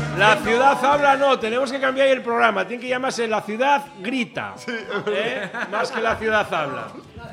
La ciudad habla no, tenemos que cambiar el programa. Tiene que llamarse La ciudad grita. Más que La ciudad habla.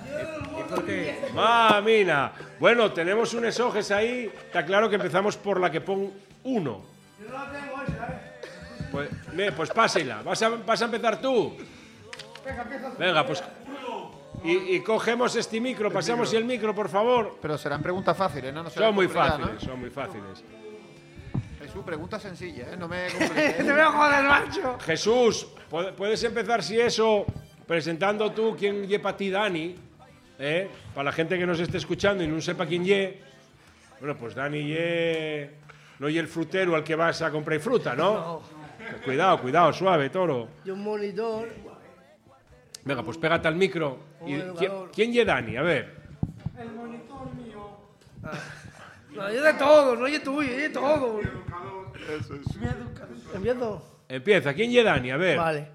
Mamina. Bueno, tenemos un esoges ahí. Está claro que empezamos por la que pon 1. Yo no la tengo esa, Pues pásela. ¿Vas a empezar tú? Venga, pues... Y cogemos este micro, pasamos el micro, por favor. Pero serán preguntas fáciles, ¿no? Son muy fáciles, son muy fáciles. Jesús, pregunta sencilla, ¿eh? No me compliques. Te veo joder, macho. Jesús, puedes empezar, si eso, presentando tú quién lle para ti Dani, para la gente que nos esté escuchando y no sepa quién lle. Bueno, pues Dani no lle el frutero al que vas a comprar fruta, ¿no? Cuidado, suave, toro. Y un monitor. Venga, pues pégate al micro. ¿Quién lle Dani? A ver. El monitor mío. No, yo de todo, no yo tuyo, yo de todo. Eso es. ¿Empiezo? Empieza. ¿Quién lle Dani? A ver. Vale.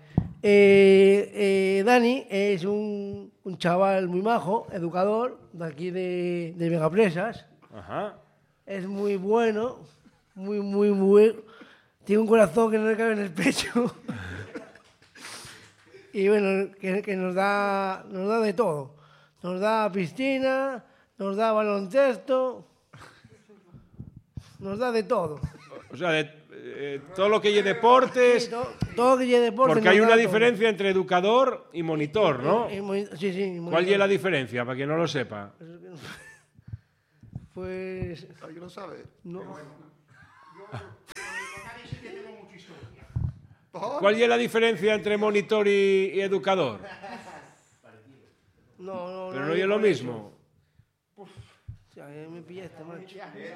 Dani es un chaval muy majo, educador, de aquí de Vegapresas. Ajá. Es muy bueno, muy bueno. Tiene un corazón que no le cabe en el pecho. Y bueno, que nos da de todo. Nos da piscina, nos da baloncesto, nos da de todo. O sea, todo lo que lle deportes. Sí, todo que lleve deporte. Porque hay una diferencia entre educador y monitor, ¿no? Sí. ¿Cuál es la diferencia, para quien no lo sepa? Pues... ¿Alguien lo sabe? No. ¿Cuál es la diferencia entre monitor y educador? No. Pero no es lo mismo. Ya, me pillaste, macho.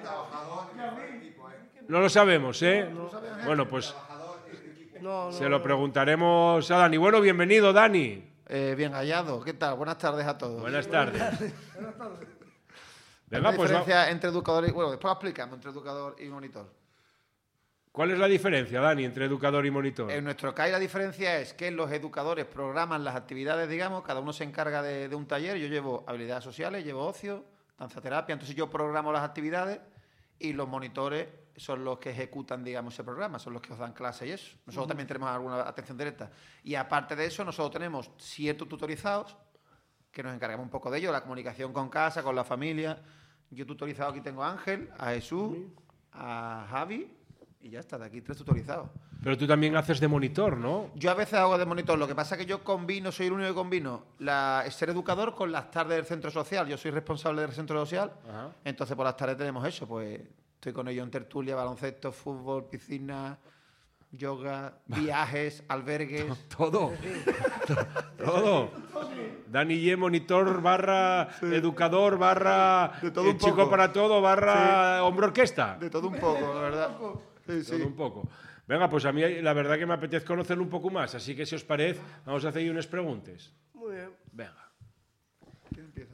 No lo sabemos, ¿eh? Bueno, pues No. se lo preguntaremos a Dani. Bueno, bienvenido, Dani. Bien hallado. ¿Qué tal? Buenas tardes a todos. Buenas tardes. ¿Hay Venga, una pues diferencia entre educador y... Bueno, después lo explicamos entre educador y monitor. ¿cuál es la diferencia, Dani, entre educador y monitor? En nuestro CAI la diferencia es que los educadores programan las actividades, digamos, cada uno se encarga de un taller. Yo llevo habilidades sociales, llevo ocio, danzaterapia, entonces yo programo las actividades y los monitores son los que ejecutan, digamos, ese programa, son los que os dan clase y eso. Nosotros también tenemos alguna atención directa. Y aparte de eso, nosotros tenemos ciertos tutorizados que nos encargamos un poco de ello, la comunicación con casa, con la familia. Yo tutorizado aquí tengo a Ángel, a Jesús, a Javi y ya está, de aquí 3 tutorizados. Pero tú también haces de monitor, ¿no? Yo a veces hago de monitor, lo que pasa es que yo combino, soy el único que combino ser educador con las tardes del centro social. Yo soy responsable del centro social, Ajá. entonces por las tardes tenemos eso, pues estoy con ellos en tertulia, baloncesto, fútbol, piscina, yoga, viajes, albergues. Todo. Todo. Dani Ye, monitor barra educador barra De todo un chico poco. para todo barra hombro orquesta. De todo un poco, la verdad. Sí, sí. Todo un poco. Venga, pues a mí la verdad que me apetece conocerlo un poco más, así que si os parece, vamos a hacer ahí unas preguntas. Muy bien. Venga. ¿Quién empieza?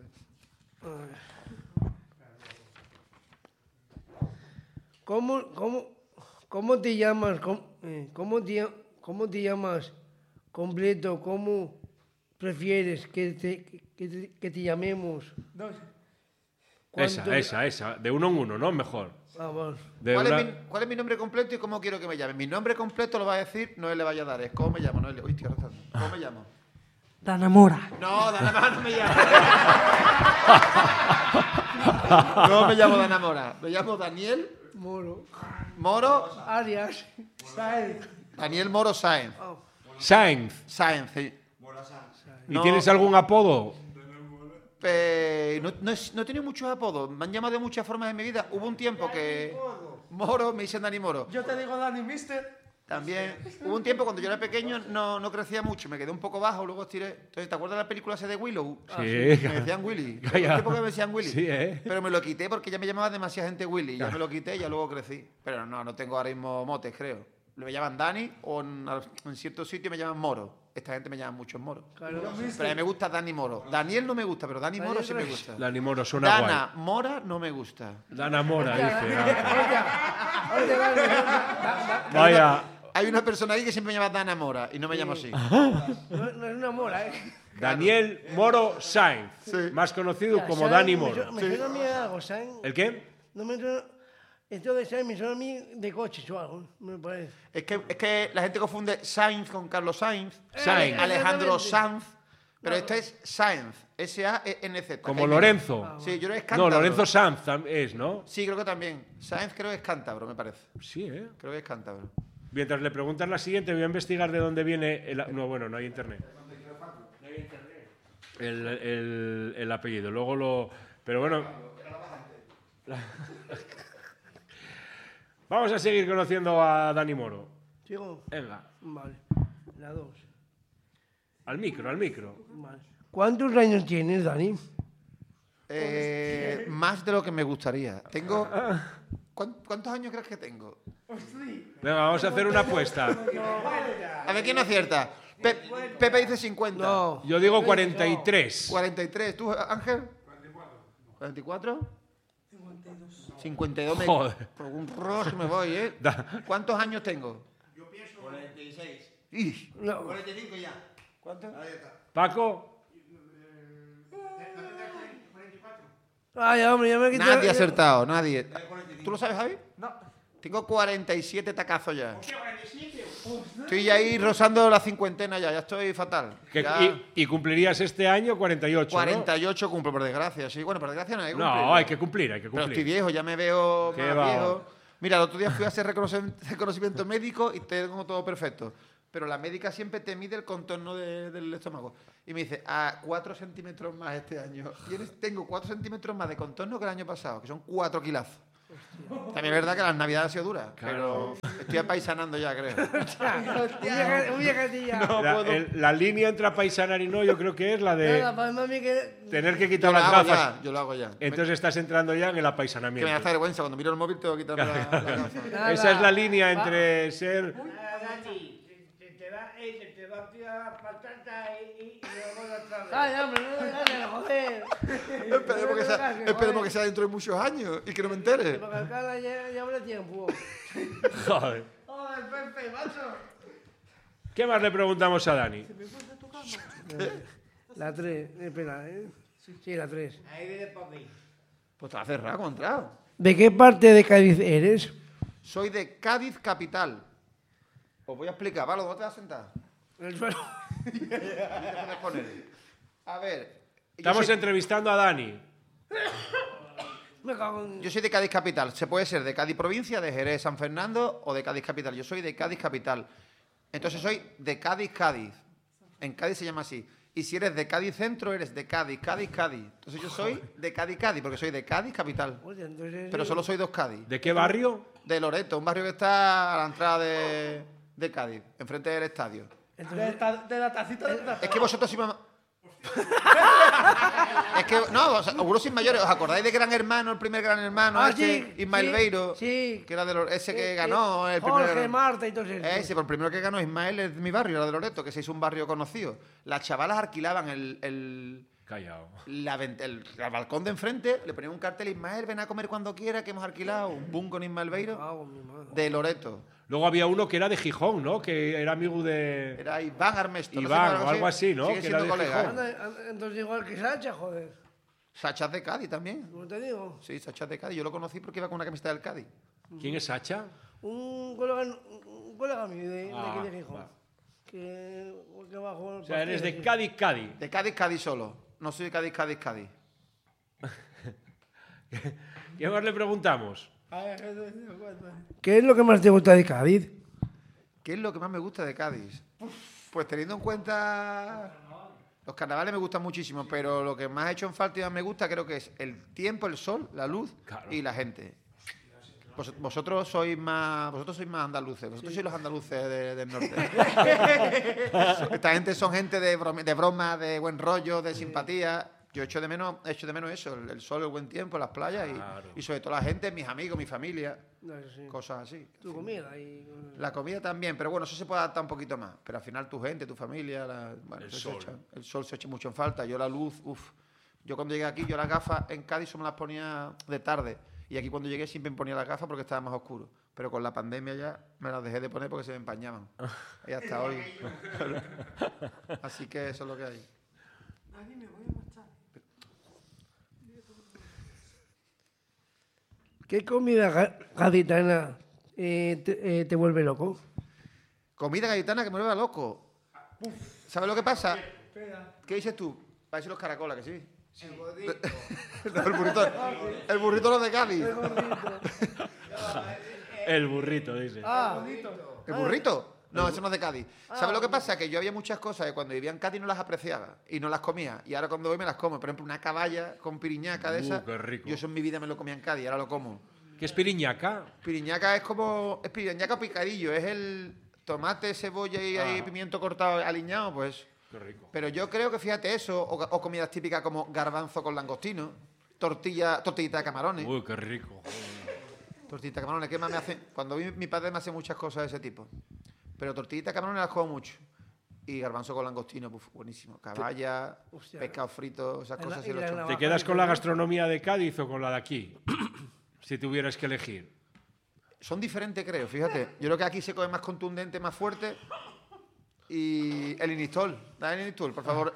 ¿Cómo te llamas? ¿Cómo te llamas completo? ¿Cómo prefieres que te llamemos? Esa, de uno en uno, ¿no? Mejor. Vamos. De ¿Cuál, una- ¿Cuál es mi nombre completo y cómo quiero que me llamen? Mi nombre completo lo va a decir, no él le vaya a dar, es cómo me llamo, no él le... Uy, tío, ¿cómo me llamo? Dana Mora. No, Dana Mora no me llamo. No me llamo Dana Mora, me llamo Daniel Moro. Moro, Arias. Saez. Daniel Moro Sáenz. Sainz. Sáenz, sí. ¿Y No. tienes algún apodo? No he tenido muchos apodos, me han llamado de muchas formas en mi vida. Hubo un tiempo que... Moro, me dicen Dani Moro. Yo te digo Dani Mister. También hubo un tiempo cuando yo era pequeño no crecía mucho, me quedé un poco bajo, luego estiré. Entonces, ¿te acuerdas de la película esa de Willow? Sí. Me decían Willy. Hubo un tiempo que me decían Willy. Sí, ¿eh? Pero me lo quité porque ya me llamaba demasiada gente Willy. Ya me lo quité y ya luego crecí. Pero no tengo ahora mismo motes, creo. Me llaman Dani o en ciertos sitios me llaman Moro. Esta gente me llama mucho Moro. Claro. Pero a mí me gusta Dani Moro. Daniel no me gusta, pero Dani Moro sí me gusta. Dani Moro suena Dana guay. Mora no me gusta. Dana Mora, dice. Oye, Dani. Vaya. Hay una persona ahí que siempre me llama Dana Mora y no me llamo así. No es una mola, ¿eh? Daniel Moro Sainz, Sí. más conocido como Sainz, Dani Moro. Me suena a mí algo, Sainz. ¿El qué? No me suena... Esto de Sainz me suena a mí de coches o algo, me parece. Es que la gente confunde Sainz con Carlos Sainz. Sainz. Alejandro Exactamente. Sanz. Pero este es Sainz. S-A-E-N-Z. Como Jaime. Lorenzo. Sí, yo creo que es No, cántabro. Lorenzo Sanz es, ¿no? Sí, creo que también. Sainz creo que es cántabro, me parece. Sí, ¿eh? Creo que es cántabro. Mientras le preguntas la siguiente, voy a investigar de dónde viene no, bueno, no hay internet. El apellido. Luego lo. Pero bueno. Vamos a seguir conociendo a Dani Moro. ¿Sigo? Venga, Vale. La 2. al micro, al micro. Vale. ¿Cuántos años tienes, Dani? Más de lo que me gustaría. Tengo. ¿Cuántos años crees que tengo? Venga, vamos a hacer una apuesta. A ver quién acierta. Pepe dice 50. No. Yo digo 43. 43. ¿Tú, Ángel? 44. 52 me... Joder. Por un rojo me voy, ¿eh? ¿Cuántos años tengo? Yo pienso 46. ¡Ih! No. 45 ya. ¿Cuánto? Ahí está. Paco, Ay, hombre, ya me he quitado. Nadie ha acertado, nadie. 45. ¿Tú lo sabes, Javi? No. Tengo 47 tacazos ya. ¿Qué 47? Estoy ahí rozando la cincuentena ya estoy fatal. Ya y cumplirías este año 48. 48 cumplo, por desgracia. Sí, bueno, por desgracia no hay que ¿No? cumplir. No, hay que cumplir, hay que Pero estoy cumplir. viejo, ya me veo Qué más va. viejo. Mira, el otro día fui a hacer reconocimiento médico y tengo todo perfecto. Pero la médica siempre te mide el contorno del estómago. Y me dice, a 4 centímetros más este año. Tengo 4 centímetros más de contorno que el año pasado, que son 4 kilazos. También es verdad que las navidades han sido duras, Claro. pero estoy apaisanando ya, creo. Un viejecilla. La línea entre apaisanar y no, yo creo que es la de Nada, para mami que... tener que Yo quitar lo las hago gafas. ya, yo lo hago ya. Entonces estás entrando ya en el Que me da apaisanamiento. hasta vergüenza, cuando miro el móvil tengo que quitarme la gafa. Nada. Esa es la línea entre ser. te va a tirar patata y luego otra vez. Ay, hombre, no, joder. Esperemos que sea dentro de muchos años y que no me entere. Porque acá ya habrá tiempo. Joder. ¡Joder, Pepe, macho! ¿Qué más le preguntamos a Dani? La 3, espera, ¿eh? Sí, la 3. Ahí viene papi. Pues te va a cerrar, ¿cómo has entrado? ¿De qué parte de Cádiz eres? Soy de Cádiz capital. Os voy a explicar, ¿vale? ¿Dónde te vas a sentar? El suelo. Déjame poner. A ver. Estamos entrevistando a Dani. Me cago en... Yo soy de Cádiz capital. Se puede ser de Cádiz provincia, de Jerez, San Fernando o de Cádiz capital. Yo soy de Cádiz capital. Entonces soy de Cádiz, Cádiz. En Cádiz se llama así. Y si eres de Cádiz centro, eres de Cádiz, Cádiz, Cádiz. Entonces yo soy de Cádiz, Cádiz, porque soy de Cádiz capital. Oye, entonces... Pero solo soy dos Cádiz. ¿De qué barrio? De Loreto, un barrio que está a la entrada de Cádiz, enfrente del estadio. Entonces, De la tacita de la Es que vosotros sí Es que, no, algunos sin mayores, ¿os acordáis de Gran Hermano, el primer Gran Hermano? Ah, ese, sí, Ismael sí, Beiro, sí. que era ese que ganó el primer Jorge, Gran- Marta y todo eso. Ese, por el primero que ganó Ismael es de mi barrio, era de Loreto, que se hizo un barrio conocido. Las chavalas alquilaban el Callao. el balcón de enfrente, le ponían un cartel, Ismael, ven a comer cuando quiera, que hemos alquilado un boom con Ismael Beiro Cago en mi madre. de Loreto. Luego había uno que era de Gijón, ¿no? Que era amigo de. Era Iván Armesto. Iván, o algo así, ¿no? Sigue Que era siendo de colega. Gijón. Anda, entonces igual que Sacha, joder. Sacha es de Cádiz también. ¿Cómo te digo? Sí, Sacha es de Cádiz. Yo lo conocí porque iba con una camiseta del Cádiz. ¿Quién es Sacha? Un colega mío de aquí de Gijón. va. Que bajó el O sea, eres de partido, Cádiz, Cádiz. De Cádiz, Cádiz solo. No soy de Cádiz, Cádiz, Cádiz. ¿Qué más le preguntamos? ¿Qué es lo que más te gusta de Cádiz? ¿Qué es lo que más me gusta de Cádiz? Pues teniendo en cuenta... Los carnavales me gustan muchísimo, pero lo que más he hecho en falta y más me gusta creo que es el tiempo, el sol, la luz Claro. y la gente. Vosotros sois más andaluces, vosotros sois los andaluces del norte. Esta gente son gente de broma, de buen rollo, de simpatía. Yo echo de menos eso, el sol, el buen tiempo, las playas Claro. y sobre todo la gente, mis amigos, mi familia, No, eso sí. cosas así. Tu comida y... La comida también, pero bueno, eso se puede adaptar un poquito más. Pero al final tu gente, tu familia, bueno, El eso sol. el sol se echa mucho en falta. Yo la luz, uff. Yo cuando llegué aquí, yo las gafas en Cádiz solo me las ponía de tarde. Y aquí cuando llegué siempre me ponía las gafas porque estaba más oscuro. Pero con la pandemia ya me las dejé de poner porque se me empañaban. Y hasta hoy. Así que eso es lo que hay. ¿Qué comida gaditana te vuelve loco? Comida gaditana que me vuelva loco. ¿Sabes lo que pasa? ¿Qué dices tú? Parece los caracolas, que sí. No, el burrito no es de Cádiz. El burrito, dice. ¿El burrito? No, eso no es de Cádiz. ¿Sabes lo que pasa? Que yo había muchas cosas que cuando vivía en Cádiz no las apreciaba y no las comía. Y ahora cuando voy me las como. Por ejemplo, una caballa con piriñaca de esa. Qué rico. Yo eso en mi vida me lo comía en Cádiz, ahora lo como. ¿Qué es piriñaca? Piriñaca es como... Es piriñaca picadillo. Es el tomate, cebolla y ahí pimiento cortado aliñado, pues... Qué rico. Pero yo creo que, fíjate eso, o comidas típicas como garbanzo con langostino, tortillita de camarones. Uy, qué rico. Tortillita de camarones, ¿qué más me hace? Cuando mi padre me hace muchas cosas de ese tipo. Pero tortillita de camarones las como mucho. Y garbanzo con langostino, buenísimo. Caballa, Hostia. pescado frito, esas cosas y sí lo la he hecho. navaja. ¿Te quedas con la gastronomía de Cádiz o con la de aquí? Si tuvieras que elegir. Son diferentes, creo, fíjate. Yo creo que aquí se come más contundente, más fuerte. Y el Inistol, dame el Inistol, por favor.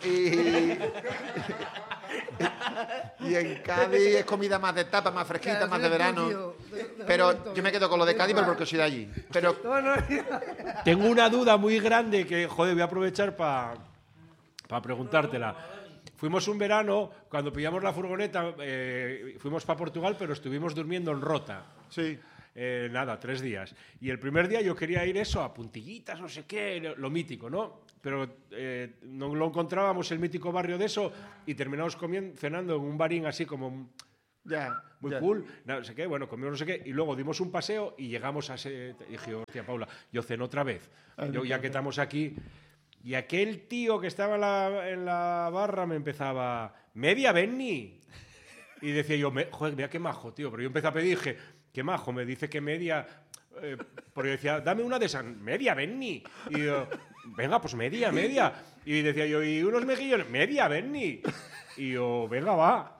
Y en Cádiz es comida más de tapa, más fresquita, más de verano. Pero yo me quedo con lo de Cádiz, pero porque soy de allí. Pero No, no, Tengo una duda muy grande que, joder, voy a aprovechar para preguntártela. Fuimos un verano, cuando pillamos la furgoneta, fuimos para Portugal, pero estuvimos durmiendo en Rota. sí. Nada, 3 días. Y el primer día yo quería ir eso, a puntillitas, no sé qué, lo mítico, ¿no? Pero no lo encontrábamos el mítico barrio de eso y terminamos cenando en un barín así como Ya. muy ya. cool, no sé qué, bueno, comimos no sé qué, y luego dimos un paseo y llegamos a ese... Y dije, hostia, Paula, yo ceno otra vez. Yo, ya que estamos aquí... Y aquel tío que estaba en la barra me empezaba, media Benny. Y decía yo, joder, mira qué majo, tío. Pero yo empecé a pedir y dije, qué majo, me dice que media... porque yo decía, dame una de esas, media Benny. Y yo, venga, pues media. Y decía yo, y unos mejillones, media Benny. Y yo, venga, va.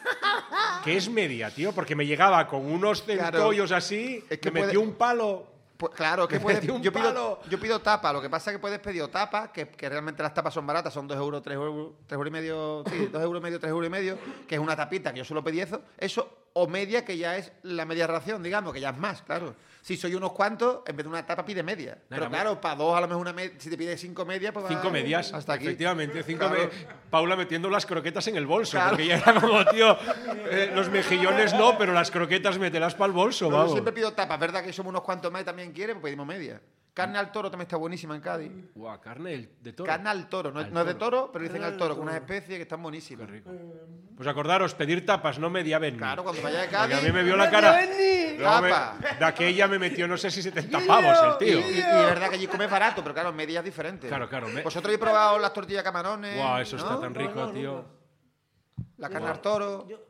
¿Qué es media, tío? Porque me llegaba con unos centollos así, Es que me metió puede- un palo... Pues claro, que Me puedes, metí un yo palo. pido tapa. Lo que pasa es que puedes pedir o tapa, que realmente las tapas son baratas, son 2 euros, 3 euros, 3 euros y medio, sí, 2 euros y medio, 3 euros y medio, que es una tapita, que yo solo pedí eso, o media, que ya es la media ración, digamos, que ya es más, claro. Si soy unos cuantos, en vez de una tapa pide media. Pero claro, para dos a lo mejor una media, si te pides 5 medias, pues 5 medias, hasta aquí. efectivamente. Claro. Paula metiendo las croquetas en el bolso, Claro. porque ya era como, tío, los mejillones no, pero las croquetas mételas para el bolso, No, yo vamos. siempre pido tapas, ¿verdad? Que somos unos cuantos más y también quiere, pues pedimos media. Carne al toro también está buenísima en Cádiz. Guau, carne de toro. Carne al toro, no, Al no es de toro. toro, pero dicen al toro, con unas especies que están buenísimas. Qué rico. Pues acordaros, pedir tapas, no media Benny. Claro, cuando vaya de Porque Cádiz. a mí me vio la ¡Media cara. Benny! Luego Tapa. de aquella me metió, no sé si 70 pavos el tío. Y es verdad que allí comes barato, pero claro, medias diferentes. Claro. Vosotros habéis probado las tortillas de camarones. Guau, eso ¿no? está tan rico, No, tío. La carne al toro. yo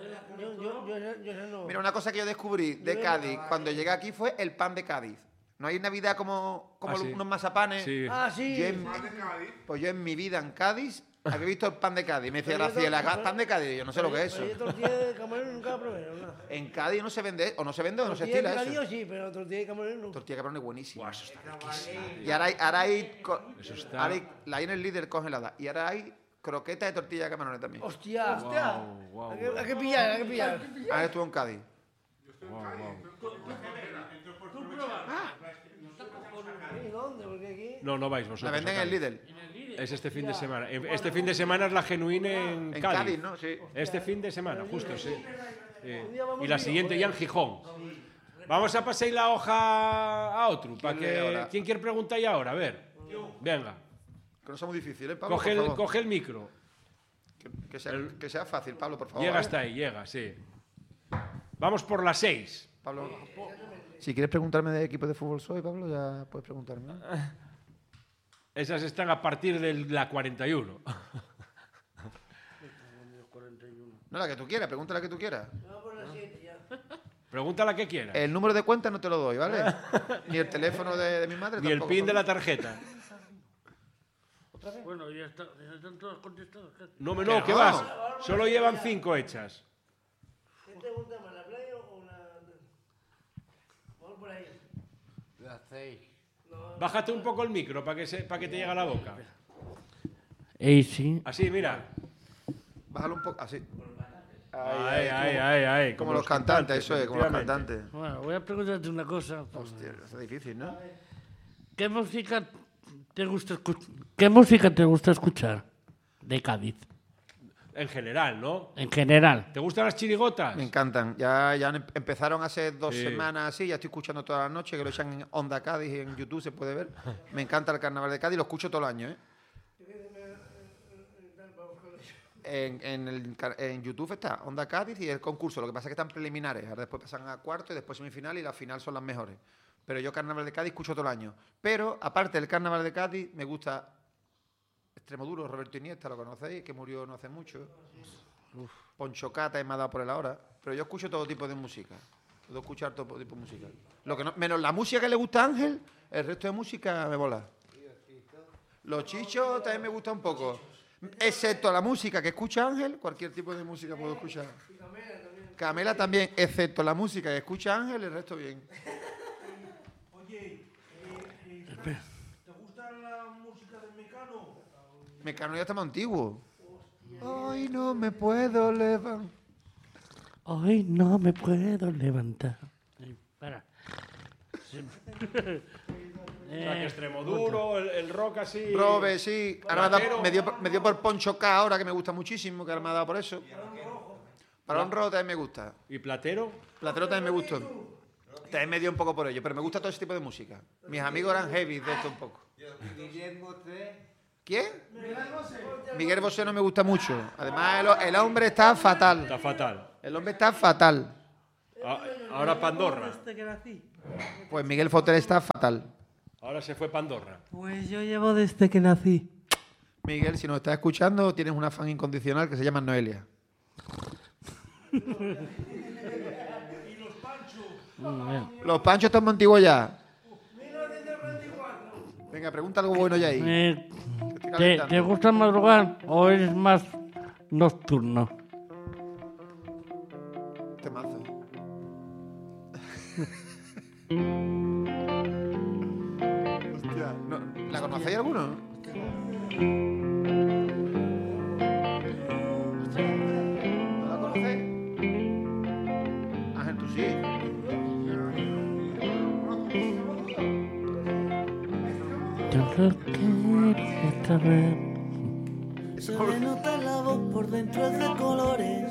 no. Mira, una cosa que yo descubrí de Cádiz cuando llegué aquí fue el pan de Cádiz. No hay Navidad como Ah, sí. unos mazapanes. Sí. Ah, sí. Pues yo en mi vida en Cádiz había visto el pan de Cádiz. Me decía Graciela, pan de Cádiz. Yo no sé lo que es eso. Pero yo tortilla de camarón nunca la probé, ¿no? En Cádiz no se vende, o no se vende o no se Tortilla de estila picadillo eso. sí, pero tortilla de camarón no. Tortilla de camarón es buenísima. Guau, eso está riquísimo. Y ahora hay, Eso está- ahora la hay en el líder congelada. Y ahora hay croquetas de tortilla de camarones también. Hostia. Guau, guau, Hay que pillar, hay que pillar. Ahora estuvo en Cádiz. guau, guau. ¿Y dónde? Porque aquí... No vais vosotros. La venden a en el Cádiz. líder. Es este fin de semana. Este fin de semana es la genuina en En Cádiz. Cádiz, ¿no? Sí. Este fin de semana, justo, sí. Y la siguiente ya en Gijón. Vamos a pasar la hoja a otro. ¿Quién lee ahora? ¿Quién quiere preguntar ya ahora? A ver. Venga. Que no sea muy difícil, ¿eh, Pablo? Coge por favor. coge el micro. Que sea fácil, Pablo, por favor. Llega ¿eh? hasta ahí, llega, sí. Vamos por las 6. Pablo. Si quieres preguntarme de equipo de fútbol soy, Pablo, ya puedes preguntarme. Esas están a partir de la 41. No, la que tú quieras, pregunta la que tú quieras. Pregunta la que quieras. El número de cuenta no te lo doy, ¿vale? Ni el teléfono de mi madre Ni el tampoco, pin de la Pablo. tarjeta. Bueno, ya están todos contestados. No, Que no, ¿qué no. vas? Solo llevan 5 hechas. ¿Qué te gusta más, la playa o la...? Vamos por ahí. Las 6. Bájate un poco el micro para que te llegue a la boca. Sí. Así, mira. Bájalo un poco, así. Ay. Como los cantantes, eso es, como los efectivamente. cantantes. Bueno, voy a preguntarte una cosa. Hostia, eso es difícil, ¿no? ¿Qué música ¿Qué música te gusta escuchar de Cádiz? En general, ¿no? En general. ¿Te gustan las chirigotas? Me encantan. Ya empezaron hace 2 Sí. semanas así, ya estoy escuchando todas las noches, que lo echan en Onda Cádiz, en YouTube se puede ver. Me encanta el carnaval de Cádiz, lo escucho todo el año, ¿eh? En YouTube está Onda Cádiz y el concurso. Lo que pasa es que están preliminares. Ahora después pasan a cuarto y después semifinal y la final son las mejores. Pero yo carnaval de Cádiz escucho todo el año. Pero aparte del carnaval de Cádiz me gusta Extremoduro, Roberto Iniesta, lo conocéis, que murió no hace mucho. Poncho Cata me ha dado por él ahora. Pero yo escucho todo tipo de música. Puedo escuchar todo tipo de música. Lo que no, menos la música que le gusta a Ángel, el resto de música me mola. Los chichos también me gusta un poco. Excepto la música que escucha Ángel, cualquier tipo de música puedo escuchar. Camela también, excepto la música que escucha Ángel, el resto bien. Oye, ¿te gusta la música de Mecano? Mecano ya está más antiguo. Hoy no me puedo levantar. Hoy no me puedo levantar. Para. O sea, que Extremoduro, el rock así... Robe, sí. Ahora Platero. me dio por Poncho K ahora, que me gusta muchísimo, que ahora me ha dado por eso. Balón Rojo también me gusta. ¿Y Platero? Platero también me gustó. También me dio un poco por ello, pero me gusta todo ese tipo de música. Mis amigos eran heavy de esto un poco. ¿Quién? Miguel Bosé no me gusta mucho. Además, el hombre está fatal. Está fatal. El hombre está fatal. Ahora Pandorra. Desde que nací. Pues Miguel Fotel está fatal. Ahora se fue Pandorra. Pues yo llevo desde que nací. Miguel, si nos estás escuchando, tienes una fan incondicional que se llama Noelia. Los panchos están más antiguos ya. Venga, pregunta algo bueno ya ahí. Estoy ¿Te calentando. gusta madrugar o eres más nocturno? Temazo. Hostia, ¿la conocéis alguno? ¿No la conocéis? Ángel, tú sí. Yo lo quería saber. Se le nota la voz por dentro es de colores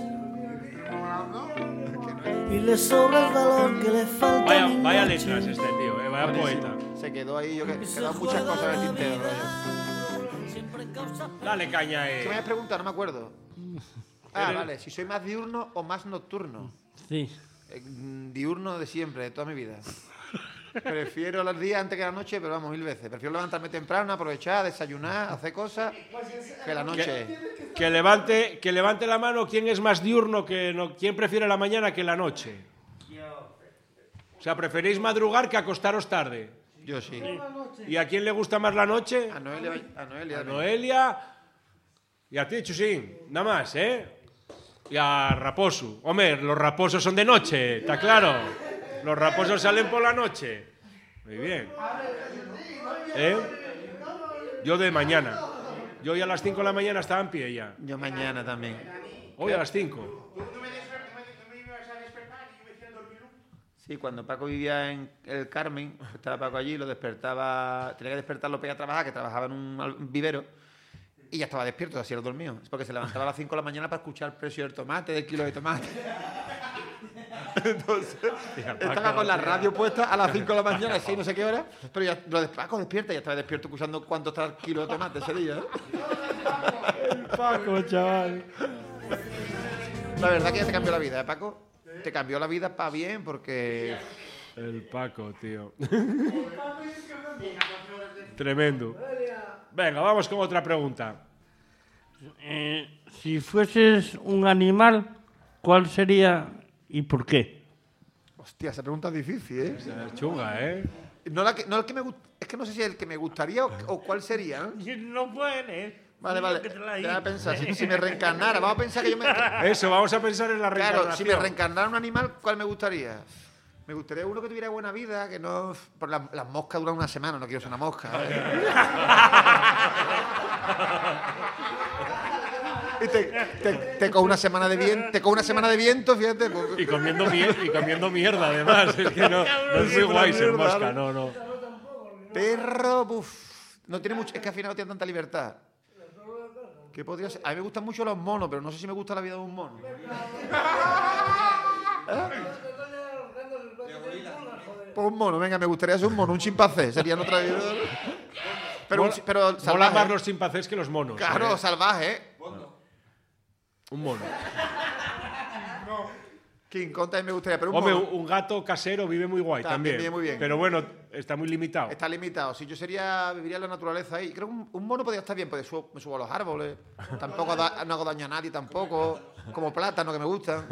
y le sobra el valor que le falta. Vaya letras este tío, vaya poeta. Se quedó ahí, yo que quedan muchas cosas en el tintero, rollo. Dale caña, ¿Qué me habías preguntado? No me acuerdo. Ah, vale, si soy más diurno o más nocturno. Sí. Diurno de siempre, de toda mi vida. Prefiero los días antes que la noche, pero vamos, 1000 veces. Prefiero levantarme temprano, aprovechar, desayunar, hacer cosas, que la noche. Que levante la mano quién es más diurno que no, quién prefiere la mañana que la noche. O sea, preferís madrugar que acostaros tarde. Yo sí. ¿Y a quién le gusta más la noche? A Noelia. A Noelia y a ti, Chusín. Nada más, ¿eh? Y a Raposo. Hombre, los raposos son de noche, está claro. Los raposos salen por la noche. Muy bien. ¿Eh? Yo de mañana. Yo hoy a las 5 de la mañana estaba en pie ya. Yo mañana también. Hoy a las 5. Sí, cuando Paco vivía en el Carmen, estaba Paco allí, lo despertaba, tenía que despertarlo para ir a trabajar, que trabajaba en un vivero, y ya estaba despierto, así era dormido. Es porque se levantaba a las 5 de la mañana para escuchar el precio del tomate, del kilo de tomate. Entonces, estaba con la radio puesta a las 5 de la mañana, así no sé qué hora, pero ya lo de Paco despierta, ya estaba despierto escuchando cuánto está el kilo de tomate ese día. Paco, chaval. La verdad que ya te cambió la vida, ¿eh, Paco? Te cambió la vida para bien porque... El Paco, tío. Tremendo. Venga, vamos con otra pregunta. Si fueses un animal, ¿cuál sería y por qué? Hostia, esa pregunta es difícil, ¿eh? Es chunga, ¿eh? No el que me es que no sé si es el que me gustaría o cuál sería, ¿no? No puedes. Vale. Déjame pensar. Si me reencarnara, vamos a pensar que yo me... Eso, vamos a pensar en la reencarnación. Claro, si me reencarnara un animal, ¿cuál me gustaría? Me gustaría uno que tuviera buena vida, que no... Por las moscas duran una semana, no quiero ser una mosca. Y te coge una semana de viento, fíjate. Pues. Y comiendo mierda, además. Es que no es muy guay ser mosca, no. Perro, no tiene mucho, es que al final no tiene tanta libertad. ¿Qué podría ser? A mí me gustan mucho los monos, pero no sé si me gusta la vida de un mono. Pues un mono, venga, me gustaría ser un mono, un chimpancé, sería otra vida. Pero Mola salvaje. más los chimpancés que los monos. Claro, salvaje, ¿eh? Un mono. King Kong también me gustaría, pero un Hombre, mono un gato casero vive muy guay También también. vive muy bien. Pero bueno, está muy limitado. está limitado. Si yo viviría en la naturaleza ahí. Creo que un mono podría estar bien, pues me subo a los árboles. Tampoco no hago daño a nadie tampoco. Como plátano que me gustan.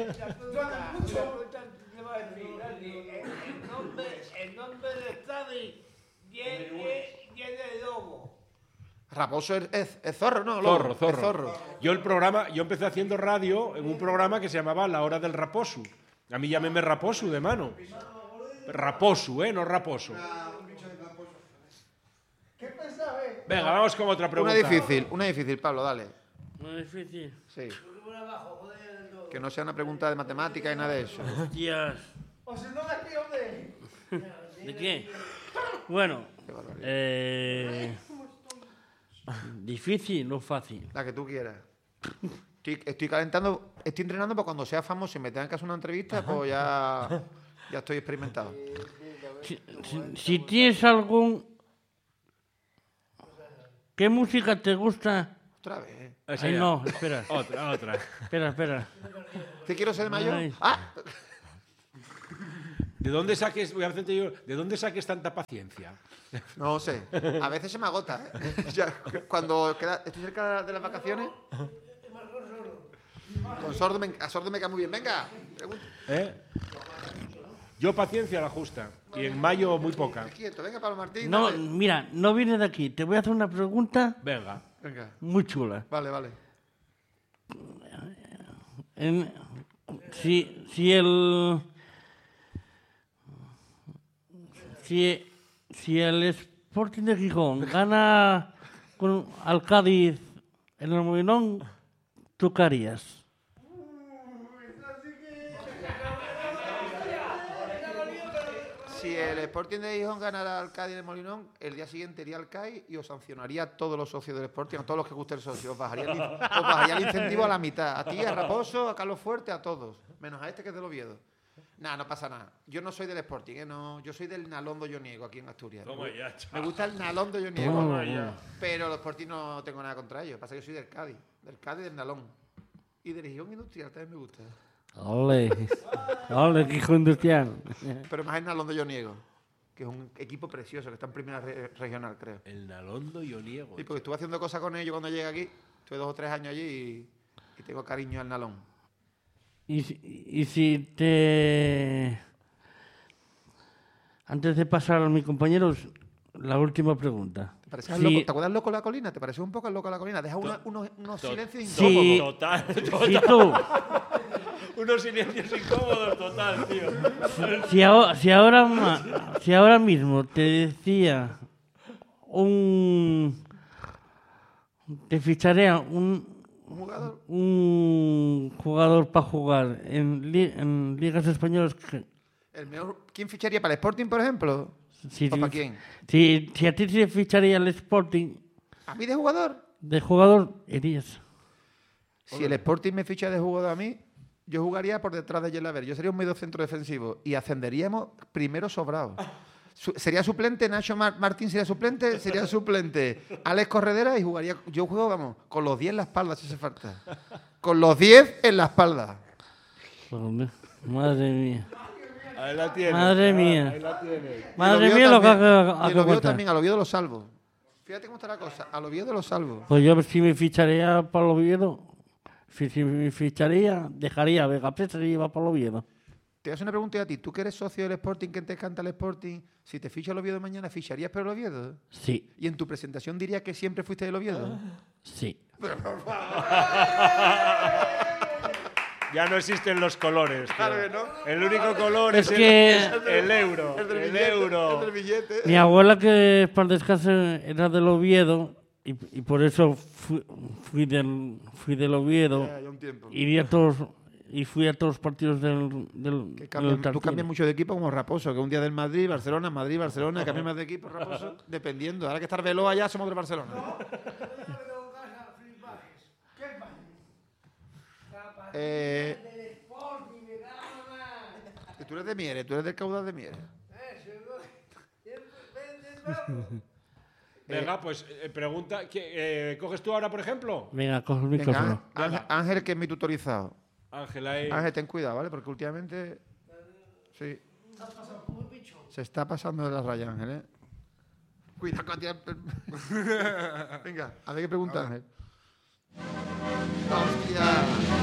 El nombre de Stadi viene de lobo. Raposo es zorro, ¿no? Zorro, Lobo, zorro. es zorro. Yo empecé haciendo radio en un programa que se llamaba La Hora del Raposu. A mí llámeme Raposu de mano. Raposu, no Raposo. ¿Qué pensaba, Venga, vamos con otra pregunta. Una difícil, Pablo, dale. Muy difícil. Sí. Que no sea una pregunta de matemática y nada de eso. Hostias. O si no me aquí, hombre. ¿De qué? Bueno, Qué barbaridad. difícil o fácil. La que tú quieras. Estoy calentando, estoy entrenando para cuando sea famoso y me tengan que hacer una entrevista, pues ya estoy experimentado. Si tienes algún... ¿Qué música te gusta? Otra vez. Esa Ay, ya. no, espera. Otra. Espera. ¿Qué quiero ser de mayor? Ay. ¡Ah! ¿De dónde saques tanta paciencia? No sé. A veces se me agota. Ya, cuando estoy cerca de las vacaciones. A Sordo me cae muy bien. Venga. Pregunta. Yo paciencia la justa. Y en mayo muy poca. Quieto. Venga, Pablo Martín. No, dale. mira, no viene de aquí. Te voy a hacer una pregunta Venga. Venga. muy chula. Vale. Si el Sporting de Gijón gana al Cádiz en el Molinón, ¿tú qué harías? Si el Sporting de Gijón ganara al Cádiz de Molinón, el día siguiente iría al CAI y os sancionaría a todos los socios del Sporting, a todos los que guste el socio. Os bajaría el incentivo a la mitad. A ti, a Raposo, a Carlos Fuerte, a todos. Menos a este que es del Oviedo. Nada, no pasa nada. Yo no soy del Sporting, no, yo soy del Nalondo Yoniego aquí en Asturias. Me gusta el Nalondo Yoniego. Pero los Sporting no tengo nada contra ellos. Pasa que yo soy del Cádiz del Nalón. Y del Gijón Industrial también me gusta. Ole, Gijón Industrial. Pero más el Nalondo Yoniego, que es un equipo precioso, que está en primera regional, creo. El Nalondo Yoniego. Sí, porque estuve haciendo cosas con ellos cuando llegué aquí. Estuve 2 o 3 años allí y tengo cariño al Nalón. Y si te... Antes de pasar a mis compañeros, la última pregunta. ¿Te pareces al loco? ¿Te acuerdas Loco de la Colina? ¿Te pareces un poco al Loco de la Colina? Deja unos silencios Sí. incómodos. Total. Si tú, Unos silencios incómodos, total, tío. si ahora mismo te decía te ficharía ¿Un jugador? un jugador para jugar en ligas españolas. ¿Quién ficharía para el Sporting, por ejemplo? ¿O para quién? Si a ti se ficharía el Sporting ¿A mí de jugador? de jugador, irías. Si el Sporting me ficha de jugador a mí, yo jugaría por detrás de Yelaber. Yo sería un medio centro defensivo y ascenderíamos primero sobrado. Sería suplente, Nacho Martín sería suplente, Alex Corredera y jugaría. Yo juego, vamos, con los 10 en la espalda si hace falta. Con los 10 en la espalda. Joder, madre mía. Ahí la tienes. Madre mía. Ahí la tienes. Madre mía lo que Y ha el Oviedo también, al Oviedo lo salvo. Fíjate cómo está la cosa, al Oviedo lo salvo. Pues yo si me ficharía para el Oviedo, si me ficharía, dejaría a Vega Presa y iba para el Oviedo. Te voy a hacer una pregunta a ti. ¿Tú que eres socio del Sporting, que te encanta el Sporting, si te ficha el Oviedo mañana, ficharías por el Oviedo? Sí, ¿Y en tu presentación dirías que siempre fuiste del Oviedo? sí. Ya no existen los colores. tío. Claro que no. El único color Es es que el euro. El del El billete, euro. el del billete. mi abuela, que para el descanso era del Oviedo, y por eso fui del Oviedo. Ya un tiempo. Y fui a todos los partidos del Que del tú Tartiere. cambias mucho de equipo como Raposo, que un día del Madrid, Barcelona, cambias más de equipo, Raposo, dependiendo. Ahora que está Arbeloa allá, somos del Barcelona. Tú eres de Mieres, tú eres del caudal de Mieres. Venga, pues pregunta. ¿Coges tú ahora, por ejemplo? Venga, coge el Venga, micrófono. Ángel, que es mi tutorizado. Ángel, ahí. Ángel, ten cuidado, ¿vale? Porque últimamente... Sí. Se está pasando de las rayas, Ángel, ¿eh? Cuidado con tirar... Venga, a ver qué pregunta, Ángel. ¡Hostia!